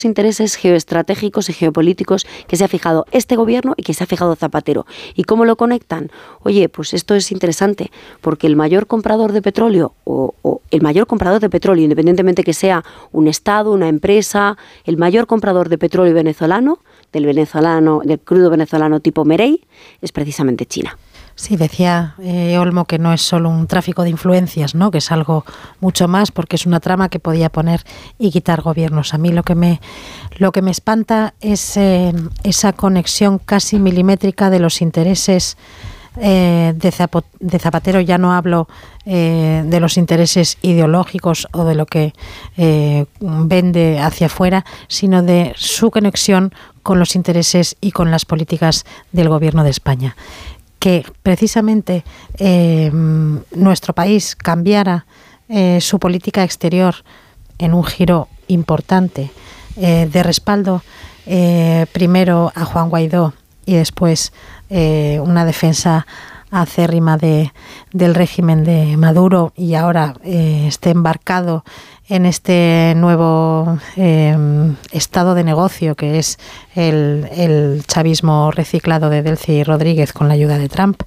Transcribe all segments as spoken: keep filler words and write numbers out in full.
intereses geoestratégicos y geopolíticos que se ha fijado este gobierno y que se ha fijado Zapatero. ¿Y cómo lo conectan? Oye, pues esto es interesante, porque el mayor comprador de petróleo, o, o el mayor comprador de petróleo, independientemente que sea un Estado, una empresa, el mayor comprador de petróleo venezolano, del venezolano, del crudo venezolano tipo Merey, es precisamente China. Sí, decía eh, Olmo que no es solo un tráfico de influencias, ¿no? Que es algo mucho más, porque es una trama que podía poner y quitar gobiernos. A mí lo que me lo que me espanta es eh, esa conexión casi milimétrica de los intereses eh, de, Zapo, de Zapatero. Ya no hablo eh, de los intereses ideológicos o de lo que eh, vende hacia afuera, sino de su conexión con los intereses y con las políticas del gobierno de España. Que precisamente eh, nuestro país cambiara eh, su política exterior en un giro importante eh, de respaldo eh, primero a Juan Guaidó y después eh, una defensa acérrima de, del régimen de Maduro, y ahora eh, esté embarcado en este nuevo eh, estado de negocio que es el, el chavismo reciclado de Delcy Rodríguez con la ayuda de Trump.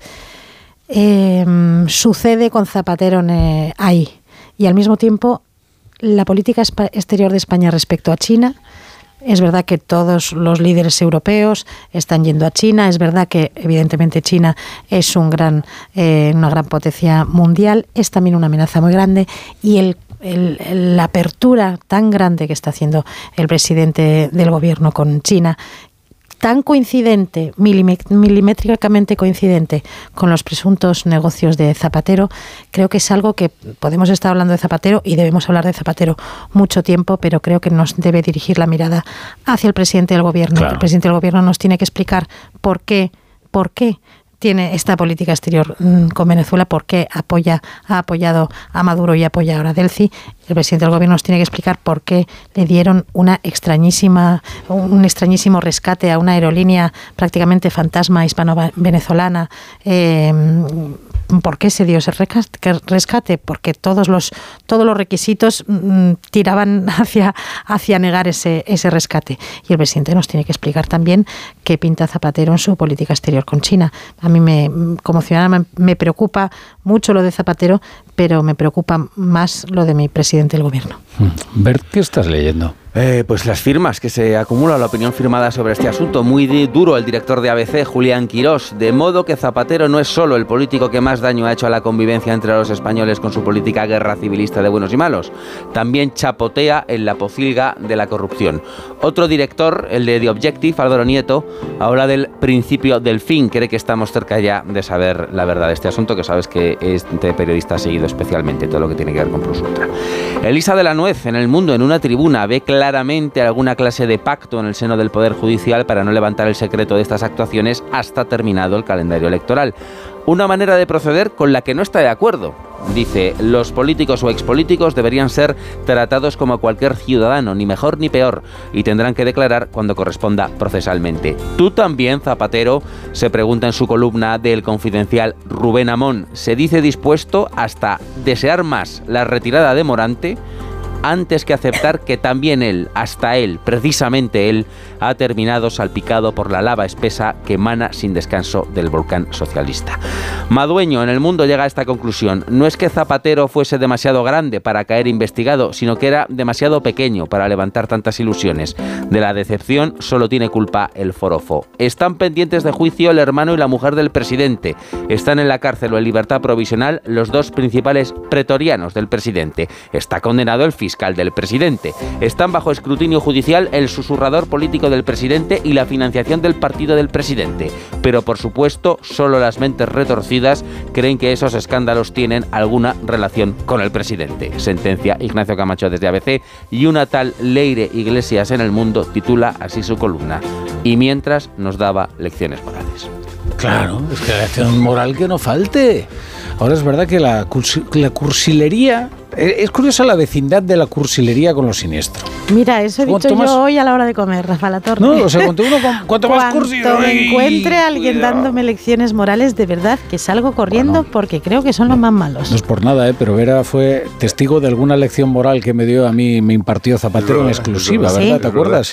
Eh, sucede con Zapatero eh, ahí, y al mismo tiempo la política exterior de España respecto a China. Es verdad que todos los líderes europeos están yendo a China. Es verdad que evidentemente China es un gran, eh, una gran potencia mundial. Es también una amenaza muy grande, y el El, el, la apertura tan grande que está haciendo el presidente del gobierno con China, tan coincidente, milimétricamente coincidente con los presuntos negocios de Zapatero, creo que es algo que podemos estar hablando de Zapatero y debemos hablar de Zapatero mucho tiempo, pero creo que nos debe dirigir la mirada hacia el presidente del gobierno. Claro. El presidente del gobierno nos tiene que explicar por qué, por qué tiene esta política exterior con Venezuela, por qué apoya, ha apoyado a Maduro y apoya ahora a Delcy. El presidente del gobierno nos tiene que explicar por qué le dieron una extrañísima, un extrañísimo rescate a una aerolínea prácticamente fantasma hispano-venezolana. Eh, ¿Por qué se dio ese rescate? Porque todos los todos los requisitos mm, tiraban hacia, hacia negar ese, ese rescate. Y el presidente nos tiene que explicar también qué pinta Zapatero en su política exterior con China. A mí, me, como ciudadana, me, me preocupa mucho lo de Zapatero, pero me preocupa más lo de mi presidente del gobierno. Bert, ¿qué estás leyendo? Eh, pues las firmas que se acumulan, la opinión firmada sobre este asunto. Muy de, duro el director de A B C, Julián Quirós, de modo que Zapatero no es solo el político que más daño ha hecho a la convivencia entre los españoles con su política guerra civilista de buenos y malos, también chapotea en la pocilga de la corrupción. Otro director, el de The Objective, Álvaro Nieto, habla del principio del fin. Cree que estamos cerca ya de saber la verdad de este asunto, que sabes que este periodista ha seguido especialmente todo lo que tiene que ver con Plus Ultra. Elisa de la Nuez, en El Mundo, en una tribuna, ve claramente alguna clase de pacto en el seno del Poder Judicial para no levantar el secreto de estas actuaciones hasta terminado el calendario electoral. Una manera de proceder con la que no está de acuerdo. Dice, los políticos o expolíticos deberían ser tratados como cualquier ciudadano, ni mejor ni peor, y tendrán que declarar cuando corresponda procesalmente. ¿Tú también, Zapatero?, se pregunta en su columna del Confidencial Rubén Amón. ¿Se dice dispuesto hasta desear más la retirada de Morante antes que aceptar que también él, hasta él, precisamente él, ha terminado salpicado por la lava espesa que emana sin descanso del volcán socialista? Madueño, en El Mundo, llega a esta conclusión. No es que Zapatero fuese demasiado grande para caer investigado, sino que era demasiado pequeño para levantar tantas ilusiones. De la decepción solo tiene culpa el forofo. Están pendientes de juicio el hermano y la mujer del presidente. Están en la cárcel o en libertad provisional los dos principales pretorianos del presidente. Está condenado el fiscal del presidente. Están bajo escrutinio judicial el susurrador político del presidente y la financiación del partido del presidente. Pero, por supuesto, solo las mentes retorcidas creen que esos escándalos tienen alguna relación con el presidente. Sentencia Ignacio Camacho desde A B C, y una tal Leire Iglesias en El Mundo titula así su columna. Y mientras nos daba lecciones morales. Claro, es que la lección moral que no falte. Ahora es verdad que la, la cursilería... Es curiosa la vecindad de la cursilería con lo siniestro. Mira, eso he dicho más, yo hoy a la hora de comer, Rafa Latorre. No, o sea, cuanto, uno, cuanto más cursi... Cuanto me encuentre a alguien cuidado. dándome lecciones morales, de verdad que salgo corriendo bueno, porque creo que son no, los más malos. No es por nada, ¿eh? Pero Vera fue testigo de alguna lección moral que me dio a mí, me impartió Zapatero en exclusiva, ¿verdad? ¿Sí? ¿Te acuerdas?